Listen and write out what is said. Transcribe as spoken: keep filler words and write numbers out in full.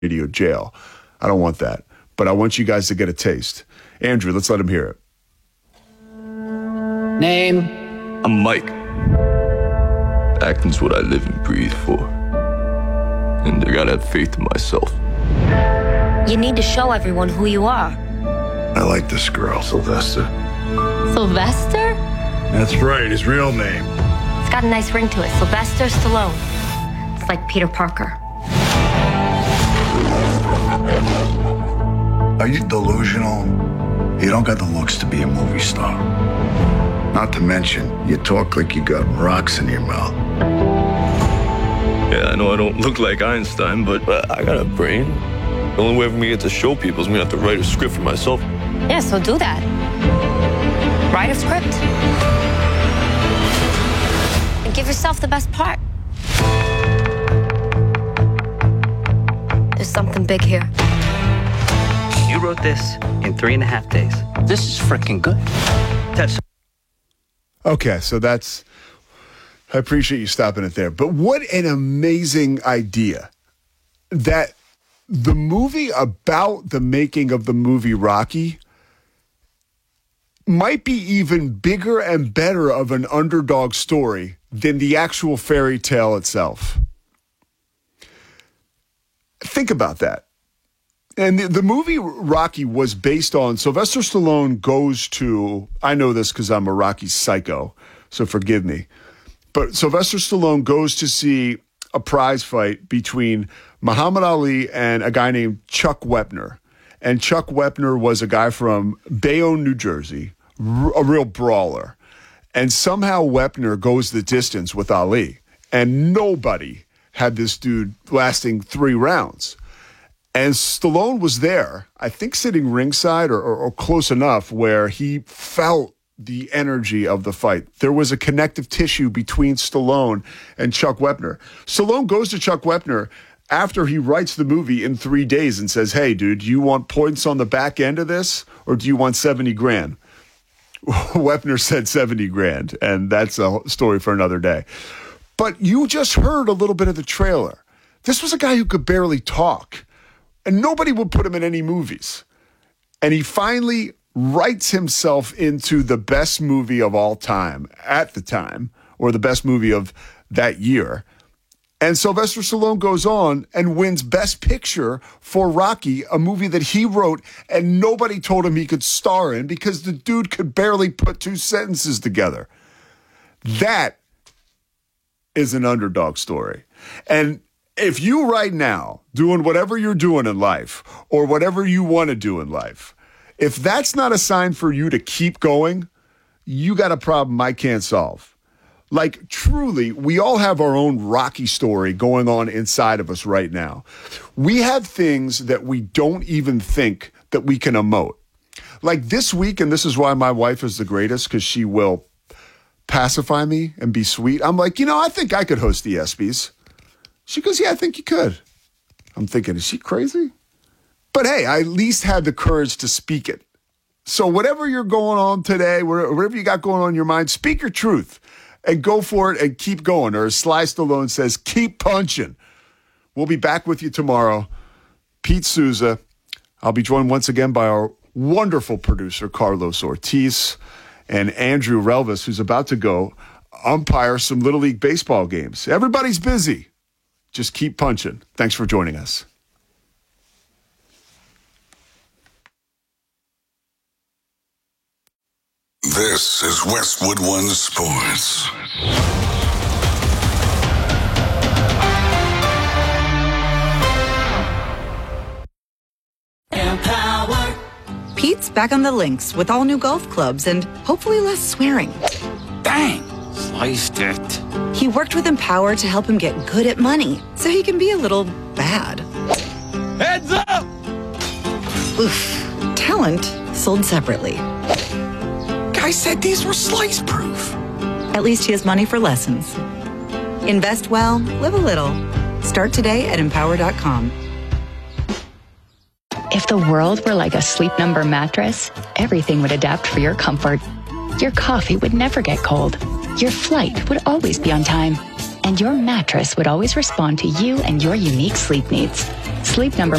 radio jail. I don't want that. But I want you guys to get a taste. Andrew, let's let him hear it. Name? I'm Mike. Acting's what I live and breathe for. And I gotta have faith in myself. You need to show everyone who you are. I like this girl, Sylvester. Sylvester? That's right, his real name. It's got a nice ring to it. Sylvester Stallone. It's like Peter Parker. Are you delusional? You don't got the looks to be a movie star. Not to mention, you talk like you got rocks in your mouth. Yeah, I know I don't look like Einstein, but uh, I got a brain. The only way for me to get to show people is me to have to write a script for myself. Yeah, so do that. Write a script. And give yourself the best part. There's something big here. You wrote this in three and a half days. This is freaking good. That's Okay, so that's... I appreciate you stopping it there. But what an amazing idea that the movie about the making of the movie Rocky might be even bigger and better of an underdog story than the actual fairy tale itself. Think about that. And the, the movie Rocky was based on Sylvester Stallone goes to, I know this because I'm a Rocky psycho, so forgive me. But Sylvester Stallone goes to see a prize fight between Muhammad Ali and a guy named Chuck Wepner. And Chuck Wepner was a guy from Bayonne, New Jersey, r- a real brawler. And somehow Wepner goes the distance with Ali. And nobody had this dude lasting three rounds. And Stallone was there, I think sitting ringside or, or, or close enough where he felt the energy of the fight. There was a connective tissue between Stallone and Chuck Wepner. Stallone goes to Chuck Wepner after he writes the movie in three days and says, hey, dude, do you want points on the back end of this or do you want seventy grand? Wepner said seventy grand, and that's a story for another day. But you just heard a little bit of the trailer. This was a guy who could barely talk. And nobody would put him in any movies. And he finally writes himself into the best movie of all time at the time, or the best movie of that year. And Sylvester Stallone goes on and wins Best Picture for Rocky, a movie that he wrote and nobody told him he could star in because the dude could barely put two sentences together. That is an underdog story. And if you right now, doing whatever you're doing in life or whatever you want to do in life, if that's not a sign for you to keep going, you got a problem I can't solve. Like, truly, we all have our own Rocky story going on inside of us right now. We have things that we don't even think that we can emote. Like this week, and this is why my wife is the greatest, because she will pacify me and be sweet. I'm like, you know, I think I could host the ESPYs. She goes, yeah, I think you could. I'm thinking, is she crazy? But hey, I at least had the courage to speak it. So whatever you're going on today, whatever you got going on in your mind, speak your truth and go for it and keep going. Or as Sly Stallone says, keep punching. We'll be back with you tomorrow. Pete Souza. I'll be joined once again by our wonderful producer, Carlos Ortiz, and Andrew Relvis, who's about to go umpire some Little League baseball games. Everybody's busy. Just keep punching. Thanks for joining us. This is Westwood One Sports. Empower. Pete's back on the links with all new golf clubs and hopefully less swearing. bang! Sliced it. He worked with Empower to help him get good at money, so he can be a little bad. Heads up! Oof. Talent sold separately. Guy said these were slice proof. At least he has money for lessons. Invest well, live a little. Start today at empower dot com. If the world were like a Sleep Number mattress, everything would adapt for your comfort. Your coffee would never get cold. Your flight would always be on time. And your mattress would always respond to you and your unique sleep needs. Sleep Number